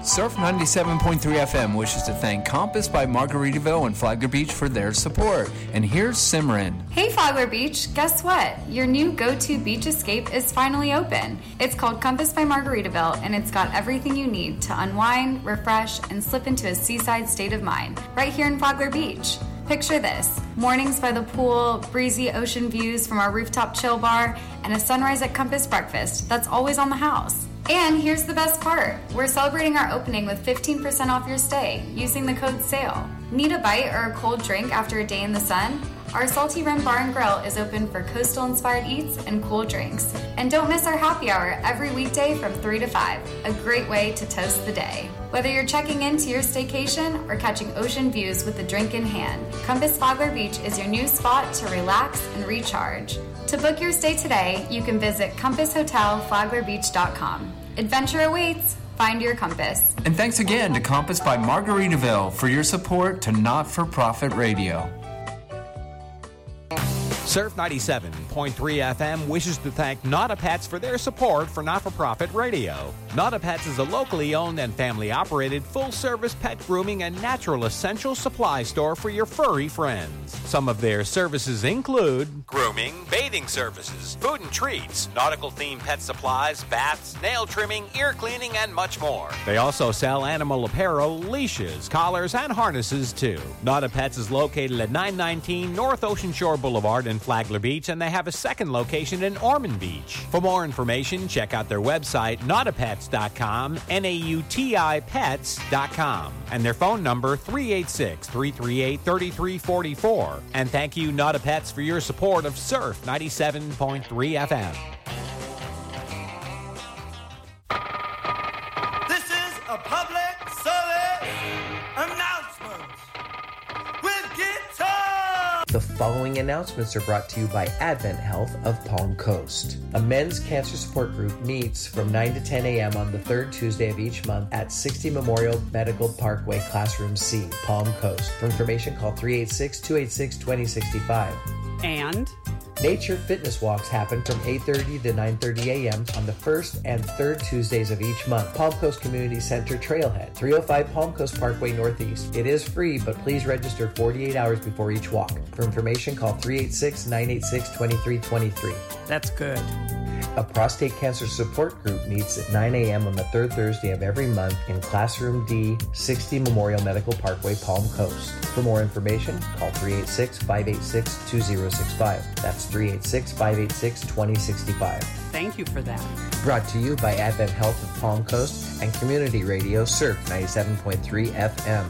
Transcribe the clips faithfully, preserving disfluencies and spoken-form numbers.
Surf ninety-seven point three F M wishes to thank Compass by Margaritaville and Flagler Beach for their support. And here's Simran. Hey Flagler Beach, guess what? Your new go-to beach escape is finally open. It's called Compass by Margaritaville, and it's got everything you need to unwind, refresh, and slip into a seaside state of mind right here in Flagler Beach. Picture this: mornings by the pool, breezy ocean views from our rooftop chill bar, and a sunrise at Compass breakfast that's always on the house. And here's the best part. We're celebrating our opening with fifteen percent off your stay using the code SALE. Need a bite or a cold drink after a day in the sun? Our Salty Rim Bar and Grill is open for coastal-inspired eats and cool drinks. And don't miss our happy hour every weekday from three to five. A great way to toast the day. Whether you're checking into your staycation or catching ocean views with a drink in hand, Compass Flagler Beach is your new spot to relax and recharge. To book your stay today, you can visit compass hotel flagler beach dot com. Adventure awaits. Find your compass. And thanks again to Compass by Margaritaville for your support to Not-for-Profit Radio. Surf ninety-seven point three F M wishes to thank Not A Pets for their support for Not-for-Profit Radio. Not A Pets is a locally owned and family-operated full-service pet grooming and natural essential supply store for your furry friends. Some of their services include grooming, bathing services, food and treats, nautical-themed pet supplies, baths, nail trimming, ear cleaning, and much more. They also sell animal apparel, leashes, collars, and harnesses, too. Not A Pets is located at nine nineteen North Ocean Shore Boulevard in Flagler Beach, and they have a second location in Ormond Beach. For more information, check out their website, not a pets dot com, N A U T I pets dot com, and their phone number, three eight six, three three eight, three three four four. And thank you, Not A Pets, for your support of Surf ninety-seven point three F M. This is a public service announcement with Guitar. The following announcements are brought to you by Advent Health of Palm Coast. A men's cancer support group meets from nine to ten a.m. on the third Tuesday of each month at sixty Memorial Medical Parkway, Classroom C, Palm Coast. For information, call three eight six, two eight six, two zero six five. And Nature Fitness Walks happen from eight thirty to nine thirty a.m. on the first and third Tuesdays of each month. Palm Coast Community Center Trailhead, three oh five Palm Coast Parkway Northeast. It is free, but please register forty-eight hours before each walk. For information, call three eight six, nine eight six, two three two three. that's good. A prostate cancer support group meets at nine a.m. on the third Thursday of every month in Classroom D, sixty Memorial Medical Parkway, Palm Coast. For more information, call three eight six, five eight six, two zero six five. That's three eight six, five eight six, two zero six five. Thank you for that. Brought to you by Advent Health of Palm Coast and Community Radio Surf ninety-seven point three F M.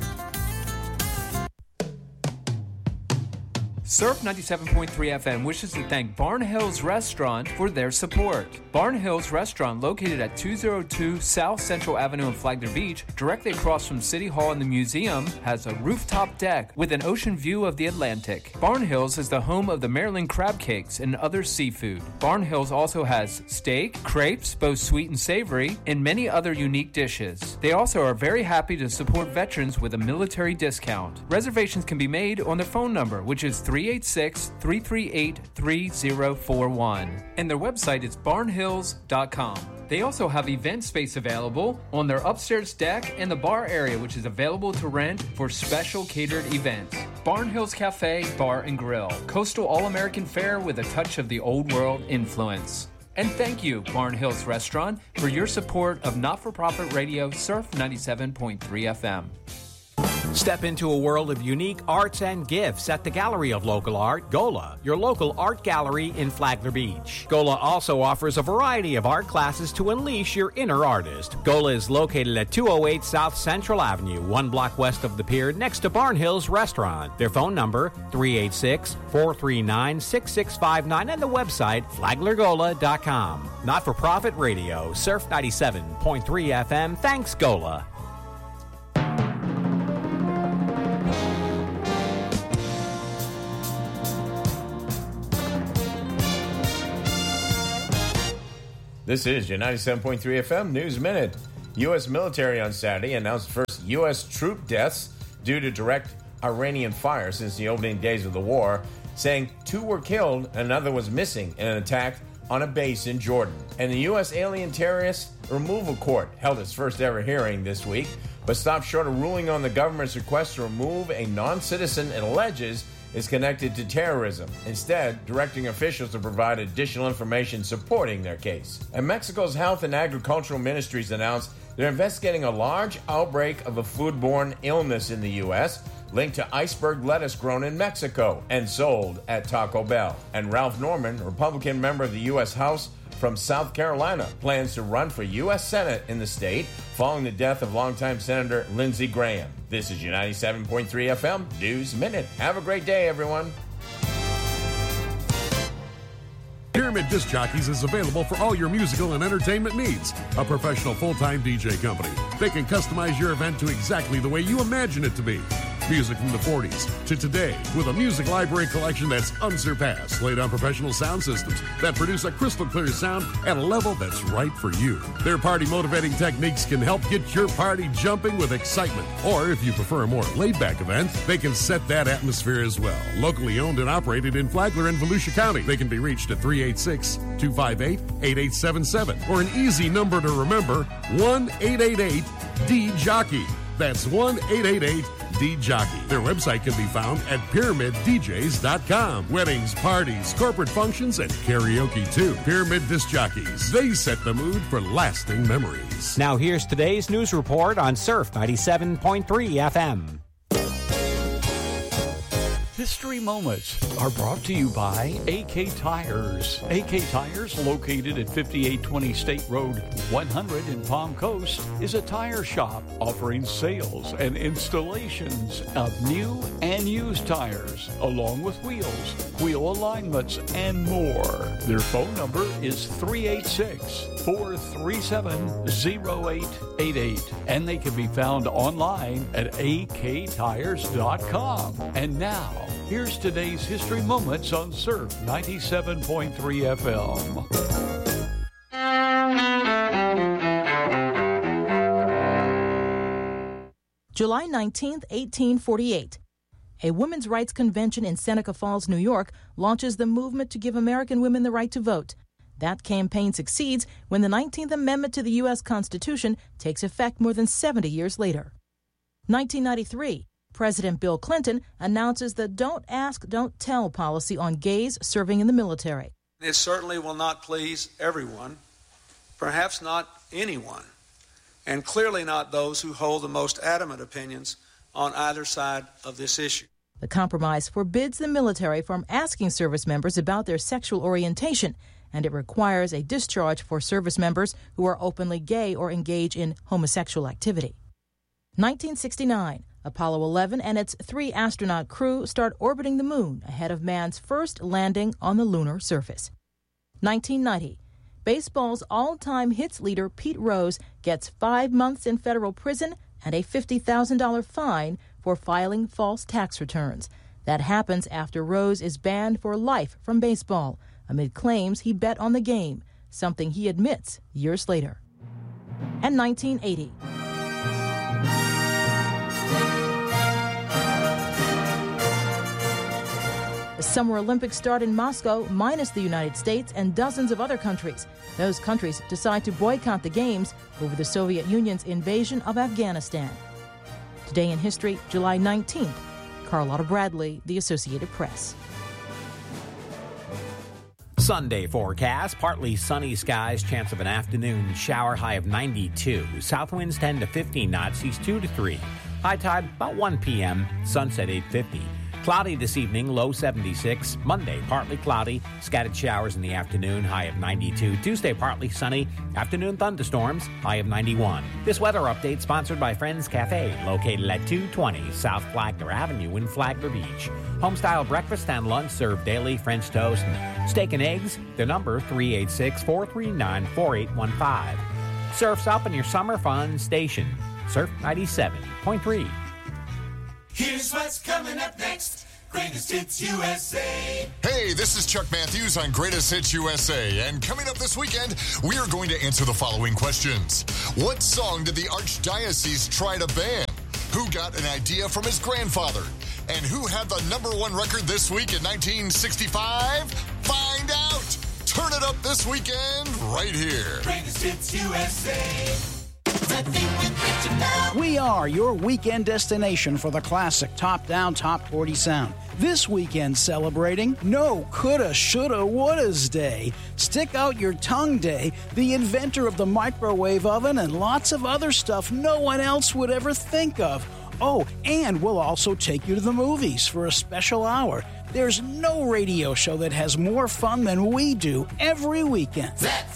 Surf ninety-seven point three F M wishes to thank Barn Hills Restaurant for their support. Barn Hills Restaurant, located at two oh two South Central Avenue in Flagler Beach, directly across from City Hall and the museum, has a rooftop deck with an ocean view of the Atlantic. Barn Hills is the home of the Maryland crab cakes and other seafood. Barn Hills also has steak, crepes, both sweet and savory, and many other unique dishes. They also are very happy to support veterans with a military discount. Reservations can be made on their phone number, which is three eight six, three three eight, three zero four one. And their website is barn hills dot com. They also have event space available on their upstairs deck and the bar area, which is available to rent for special catered events. Barn Hills Cafe, Bar and Grill. Coastal All-American fare with a touch of the old world influence. And thank you, Barn Hills Restaurant, for your support of Not-for-Profit Radio Surf ninety-seven point three F M. Step into a world of unique arts and gifts at the Gallery of Local Art, Gola, your local art gallery in Flagler Beach. Gola also offers a variety of art classes to unleash your inner artist. Gola is located at two oh eight South Central Avenue, one block west of the pier, next to Barn Hills Restaurant. Their phone number, three eight six, four three nine, six six five nine, and the website, flagler gola dot com. Not-for-Profit Radio, Surf ninety-seven point three F M. Thanks, Gola. This is your ninety-seven point three F M News Minute. U S military on Saturday announced first U S troop deaths due to direct Iranian fire since the opening days of the war, saying two were killed and another was missing in an attack on a base in Jordan. And the U S alien terrorist Removal Court held its first ever hearing this week, but stopped short of ruling on the government's request to remove a non-citizen it alleges is connected to terrorism, instead directing officials to provide additional information supporting their case. And Mexico's Health and Agricultural Ministries announced they're investigating a large outbreak of a foodborne illness in the U S linked to iceberg lettuce grown in Mexico and sold at Taco Bell. And Ralph Norman, Republican member of the U S House from South Carolina, plans to run for U S Senate in the state following the death of longtime Senator Lindsey Graham. This is your ninety-seven point three F M News Minute. Have a great day, everyone. Pyramid Disc Jockeys is available for all your musical and entertainment needs. A professional full-time D J company. They can customize your event to exactly the way you imagine it to be. Music from the forties to today with a music library collection that's unsurpassed, laid on professional sound systems that produce a crystal clear sound at a level that's right for you. Their party motivating techniques can help get your party jumping with excitement. Or if you prefer a more laid-back event, they can set that atmosphere as well. Locally owned and operated in Flagler and Volusia County. They can be reached at three eight six, two five eight, eight eight seven seven or an easy number to remember, one eight eight eight D Jockey. That's one eight eight eight D Jockey. Their website can be found at pyramid d js dot com. Weddings, parties, corporate functions, and karaoke too. Pyramid Disc Jockeys. They set the mood for lasting memories. Now here's today's news report on Surf ninety-seven point three F M. History Moments are brought to you by A K Tires. A K Tires, located at fifty-eight twenty State Road one hundred in Palm Coast, is a tire shop offering sales and installations of new and used tires, along with wheels, wheel alignments, and more. Their phone number is three eight six, four three seven, zero eight eight eight, and they can be found online at a k tires dot com. And now, here's today's History Moments on Surf ninety-seven point three F M. July nineteenth, eighteen forty-eight. A women's rights convention in Seneca Falls, New York, launches the movement to give American women the right to vote. That campaign succeeds when the nineteenth Amendment to the U S Constitution takes effect more than seventy years later. nineteen ninety-three. President Bill Clinton announces the Don't Ask, Don't Tell policy on gays serving in the military. It certainly will not please everyone, perhaps not anyone, and clearly not those who hold the most adamant opinions on either side of this issue. The compromise forbids the military from asking service members about their sexual orientation, and it requires a discharge for service members who are openly gay or engage in homosexual activity. nineteen sixty-nine. Apollo eleven and its three astronaut crew start orbiting the moon ahead of man's first landing on the lunar surface. nineteen ninety. Baseball's all-time hits leader Pete Rose gets five months in federal prison and a fifty thousand dollars fine for filing false tax returns. That happens after Rose is banned for life from baseball amid claims he bet on the game, something he admits years later. And nineteen eighty. The Summer Olympics start in Moscow, minus the United States and dozens of other countries. Those countries decide to boycott the Games over the Soviet Union's invasion of Afghanistan. Today in History, July nineteenth. Carlotta Bradley, The Associated Press. Sunday forecast, partly sunny skies, chance of an afternoon shower, high of ninety-two. South winds ten to fifteen knots, east two to three. High tide about one p.m., sunset eight fifty. Cloudy this evening, low seventy-six. Monday, partly cloudy, scattered showers in the afternoon, high of ninety-two. Tuesday, partly sunny, afternoon thunderstorms, high of ninety-one. This weather update sponsored by Friends Cafe, located at two twenty South Flagler Avenue in Flagler Beach. Homestyle breakfast and lunch served daily, French toast and steak and eggs. Their number, three eight six, four three nine, four eight one five. Surf's up in your summer fun station. Surf ninety-seven point three. Here's what's coming up next. Greatest Hits U S A. Hey, this is Chuck Matthews on Greatest Hits U S A. And coming up this weekend, we are going to answer the following questions. What song did the Archdiocese try to ban? Who got an idea from his grandfather? And who had the number one record this week in nineteen sixty-five? Find out Turn it up this weekend right here. Greatest Hits U S A. The Thing with Rich and Al. We are your weekend destination for the classic top-down, top forty sound. This weekend celebrating No Coulda, Shoulda, Woulda's Day, Stick Out Your Tongue Day, the inventor of the microwave oven, and lots of other stuff no one else would ever think of. Oh, and we'll also take you to the movies for a special hour. There's no radio show that has more fun than we do every weekend. That's